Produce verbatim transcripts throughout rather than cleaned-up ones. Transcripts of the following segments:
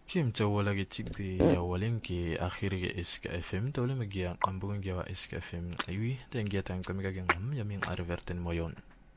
Kim jawala ge chigdi jawalin ke akhir ge iska F M tawle magia ambung ge wa iska F M aywi tengia tan kamiga ge ngam yamin arverten moyon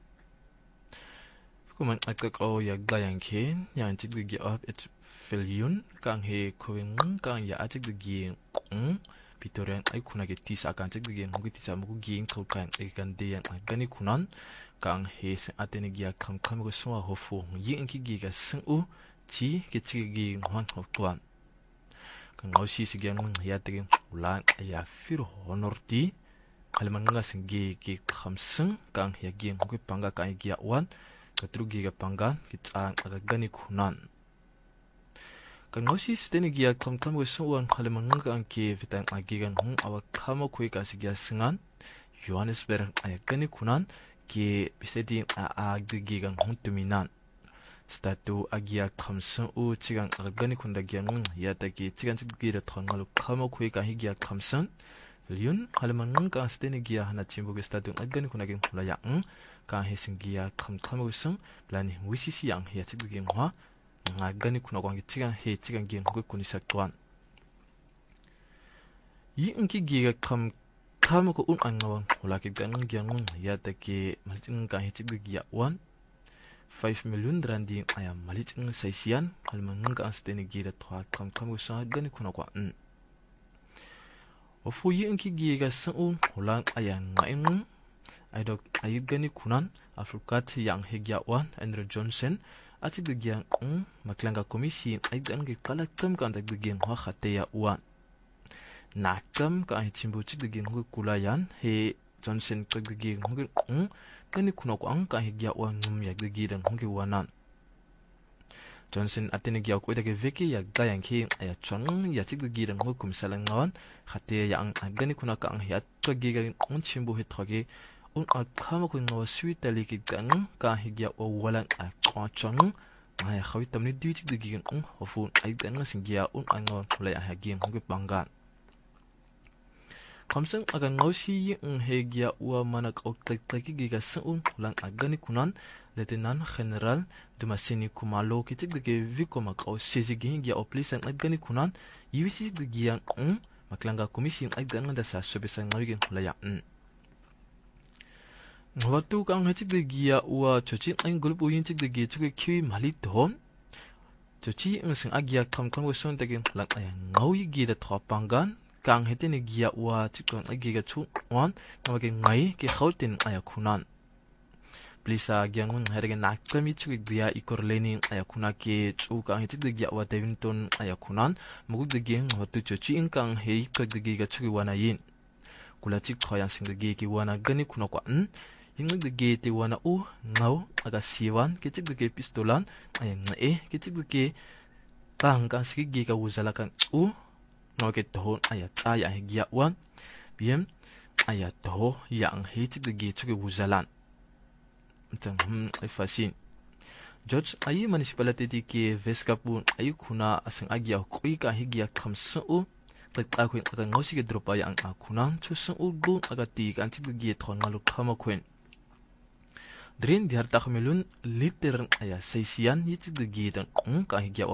kuman akak o yag dayan ken yan chigdi ge up et filyun kang he kuwing kang ya chigdi ge ng bitoren ay kuna ge tis akan chigdi ge ngi tis amu ge ngkau kan ay kan de yan gani kunan kang he se atene ge kam kam go swa hofu yin ki ge ga sing u chi ke chi gi hwan hok tuan kan ngau si si gen ya te ulan ya fir honorti kalman nga sing gi ki khamsing kang ya gi ngku panga ka gi wan ka tru gi ga panga ki tsang aga gani kunan kan ngau si steni gi kam kam go suwan kalman nga kan ki fitan agi gan hung awa kama ku ka si gi singan Johannesburg ay gani kunan ki bisedi a ag gi gan hung tuminan statu agia khamsan u chigang agani khunda gyang ya ta ki chigan chigi ra thongalu khama khoi ka hi gya khamsan lyun halman ng ka steni gya hana chimbu ge statu agani khuna ge la ya ng ka he singia kham kham go sung plani wisisi yang ya chigi ge ngwa agani khuna ko chigan he chigan ge ngko kuni sakwan yi ngki ge kham kham ko un angawang hula ki gang gyang ya ta ki malching ka he chigi gya wan five million randi ayam malit ng saisian halman ng ka steni gira thwa kam kam sa gani kuna kwa n ofu yi ngki giga su hulang ayang ngaing ay dok ay gani kunan afrikat yang hegya wan Andrew Johnson ati gyang ng maklanga komisi ay gang gi kala kam kan da gyang ha khate ya wan nakam ka ay chimbu chi gyang hu kulayan he Johnson ka gyang hu ng kani kuna ko ang kahigya wa ngum yag gidan hungi wanan Johnson atene gya ko dage veki yag dayan ki aya chang ya chig gidan ho kum salang ngawan khate ya ang agani kuna ka ang ya to giga un chimbu he thoge un akama ko ngawa sweet ali ki gang kahigya wa walan a kwa chang aya khawi tamni di chig gigan un hofun ai dan singya un angawan khulai a hagim hungi bangan kamsang aga ngausi ng hegya wa manak ok taki giga sun lang agani kunan Lieutenant General Dumasini Kumalo kitik de viko makau sejigi gya oplisan agani kunan yisi de gyan ng maklanga komisi ng agdan da sa sobesan ngawigin laya n ngawatu kang hachik de gya wa chochi ang gulup uyin chik de gya chuke kiwi malit don chochi ng sing agya kam kam son tagin lang ay ngawi gi da thopangan kang hetene giya wa chikon agiga chu wan nawage ngai ki khautin aya kunan plisa gyang herege nakami chu giya ikorleni aya kuna ke chu kang hetide giya wa Devonton aya kunan mugug de geng watu chochi inkang hei ka de giga chu wana yin kula chik khoyan sing de gi ki wana gani kuna kwa n ying de gi te wana u ngau aga siwan ke chik de ge pistolan aya ngai ke chik de ge kang kang sik gi ka uzala kan u noke toho aya ta ya higya wan biem aya toho yang hitik de gi chuke wuzalan mtang hm ai fasin George ayi municipality di ke veskapun ayi kuna asang agya koi ka higya khamsu u tak kuin aga ngosi ge dropa yang akunan chusu u gun aga ti kan tik de gi thon ngalu khama kwen drin diar ta khmelun liter aya seisian yitik de gi dan ka higya